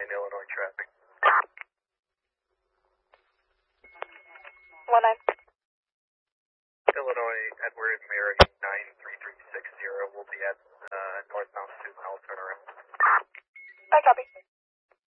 Illinois traffic. 19. Illinois, Edward, Mary, 93360 will be at northbound 2 mile turnaround.